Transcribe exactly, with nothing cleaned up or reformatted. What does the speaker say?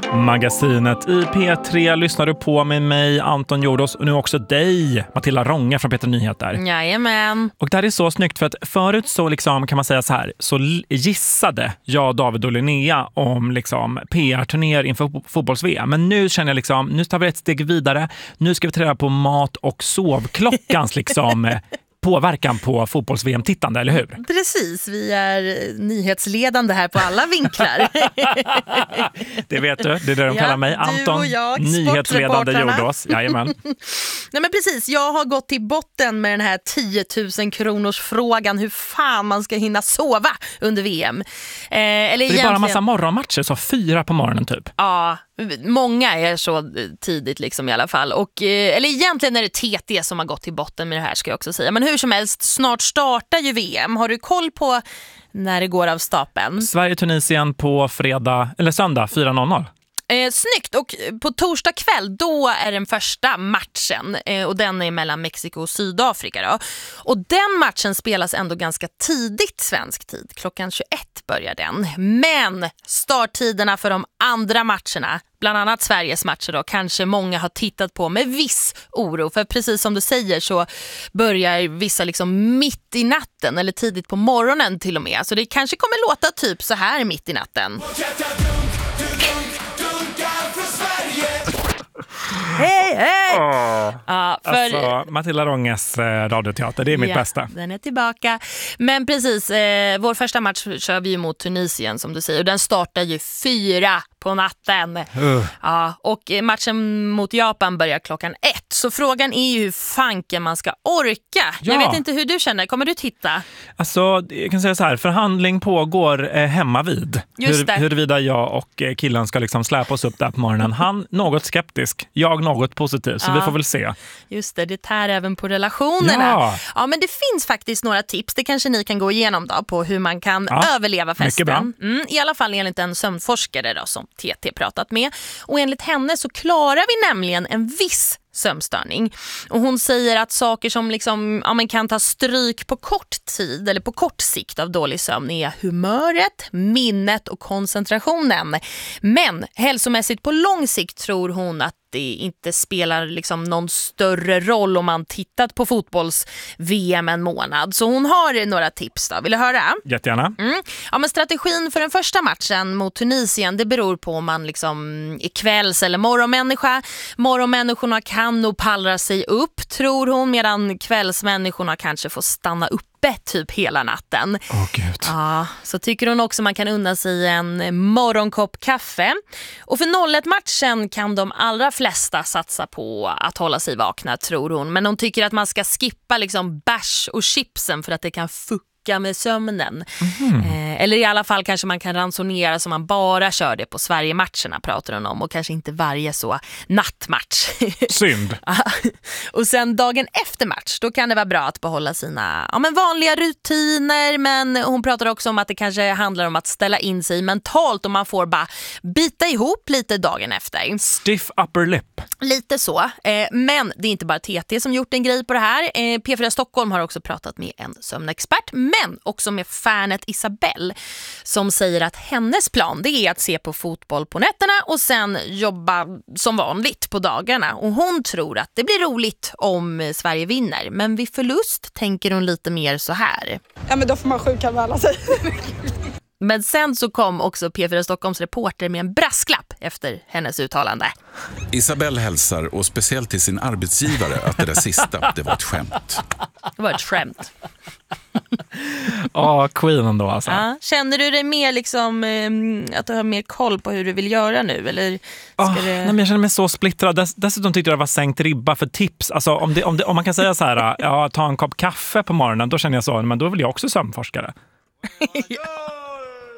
Magasinet i P tre lyssnar du på med mig, Anton Jordos, och nu också dig, Matilda Ronge från P tre Nyheter. Jajamän. Och det här är så snyggt för att förut så liksom, kan man säga så här, så gissade jag, David och Linnea om liksom P R-turnéer inför fotbolls-V M. Men nu känner jag liksom, nu tar vi ett steg vidare. Nu ska vi träna på mat- och sovklockans liksom påverkan på fotbolls-V M-tittande, eller hur? Precis, vi är nyhetsledande här på alla vinklar. Det vet du, det är det de ja, kallar mig. Anton, jag, nyhetsledande Jordos. Jajamän. Nej men precis, jag har gått till botten med den här tio tusen kronors frågan hur fan man ska hinna sova under V M. Eh, eller det är egentligen... bara en massa morgonmatcher, så fyra på morgonen typ. Ja, många är så tidigt liksom i alla fall. Och, eh, eller egentligen är det T T som har gått till botten med det här, ska jag också säga. Men hur som helst, snart startar ju V M. Har du koll på när det går av stapeln? Sverige-Tunisien på fredag, eller söndag, fyra noll noll. Eh, snyggt, och på torsdag kväll då är den första matchen eh, och den är mellan Mexiko och Sydafrika då. Och den matchen spelas ändå ganska tidigt svensk tid, klockan tjugoett börjar den. Men starttiderna för de andra matcherna, bland annat Sveriges matcher då, kanske många har tittat på med viss oro. För precis som du säger så börjar vissa liksom mitt i natten eller tidigt på morgonen till och med. Så det kanske kommer låta typ så här mitt i natten. Hej, hej! Oh, ja, för... Alltså, Matilda Ronges eh, radioteater, det är mitt ja, bästa. Den är tillbaka. Men precis, eh, vår första match kör vi ju mot Tunisien som du säger. Och den startar ju fyra på natten. Uh. Ja, och matchen mot Japan börjar klockan ett. Så frågan är ju hur fanken man ska orka. Ja. Jag vet inte hur du känner. Kommer du titta? Alltså, jag kan säga så här. Förhandling pågår eh, hemma vid. Just det. Hur, huruvida jag och eh, killen ska liksom släpa oss upp där på morgonen. Han något skeptisk. Jag något positiv. Så ja. Vi får väl se. Just det, det tär även på relationerna. Ja. ja, men det finns faktiskt några tips. Det kanske ni kan gå igenom då på hur man kan ja. överleva festen. Mycket bra. Mm, I alla fall enligt en sömnforskare då, som T T pratat med. Och enligt henne så klarar vi nämligen en viss sömnstörning. Och hon säger att saker som liksom, ja, man kan ta stryk på kort tid eller på kort sikt av dålig sömn är humöret, minnet och koncentrationen. Men hälsomässigt på lång sikt tror hon att det inte spelar liksom någon större roll om man tittat på fotbolls-V M en månad. Så hon har några tips då. Vill du höra? Jättegärna. Mm. Ja, men strategin för den första matchen mot Tunisien, det beror på om man liksom är kvälls- eller morgonmänniska. Morgonmänniskorna kan nog pallra sig upp, tror hon, medan kvällsmänniskorna kanske får stanna upp typ hela natten. Åh gud. Ja, så tycker hon också man kan unna sig en morgonkopp kaffe. Och för noll ett-matchen kan de allra flesta satsa på att hålla sig vakna, tror hon. Men hon tycker att man ska skippa liksom bärs och chipsen för att det kan fucka med sömnen. Mm. Eh, eller i alla fall kanske man kan ransonera så man bara kör det på Sverige-matcherna, pratar hon om. Och kanske inte varje så nattmatch. Synd. Och sen dagen efter match, då kan det vara bra att behålla sina ja, men vanliga rutiner. Men hon pratar också om att det kanske handlar om att ställa in sig mentalt och man får bara bita ihop lite dagen efter. Stiff upper lip. Lite så. Eh, men det är inte bara T T som gjort en grej på det här. Eh, P fyra Stockholm har också pratat med en sömnexpert, men också med fanet Isabelle som säger att hennes plan, det är att se på fotboll på nätterna och sen jobba som vanligt på dagarna. Och hon tror att det blir roligt om Sverige vinner, men vid förlust tänker hon lite mer så här. Ja, men då får man sjukanmäla sig. Men sen så kom också P fyra Stockholms reporter med en brasklapp efter hennes uttalande. Isabelle hälsar, och speciellt till sin arbetsgivare, att det där sista, det var ett skämt. Det var ett skämt. Ja, queen då alltså. Ja. Känner du dig mer liksom eh, att du har mer koll på hur du vill göra nu? Eller ska oh, det... nej, men jag känner mig så splittrad. Dess, dessutom tyckte jag det var sänkt ribba för tips. Alltså, om, det, om, det, om man kan säga så här, ja, ta en kopp kaffe på morgonen, då känner jag så, men då vill jag också sömnforskare. Ja.